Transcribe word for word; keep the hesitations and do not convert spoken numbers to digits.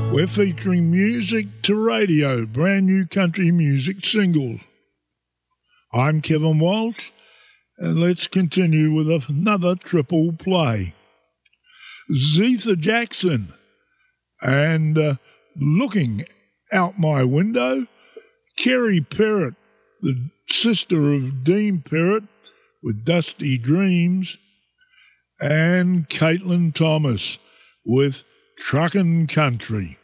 We're featuring Music to Radio, brand new country music single. I'm Kevin Walsh, and let's continue with another triple play. Zetha Jackson and uh, Looking Out My Window, Kerry Perrott, the sister of Dean Perrott, with Dusty Dreams, and Caitlin Thomas with Truckin' Country.